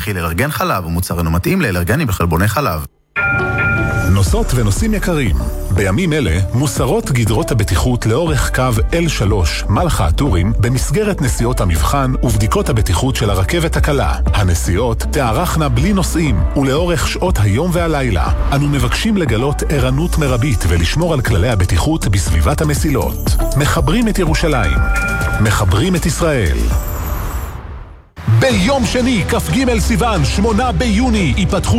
מכיל אלרגן חלב ומוצר אינו מתאים לאלרגנים בחלבוני חלב. נוסעות ונוסעים יקרים, בימים אלה מוסרות גדרות הבטיחות לאורך קו L3 מלחה הטורים במסגרת נסיעות המבחן ובדיקות הבטיחות של הרכבת הקלה. הנסיעות תארכנה בלי נוסעים ולאורך שעות היום והלילה. אנו מבקשים לגלות ערנות מרבית ולשמור על כללי הבטיחות בסביבת המסילות. מחברים את ירושלים, מחברים את ישראל. ביום שני, כ"ג סיוון, 8 ביוני, ייפתחו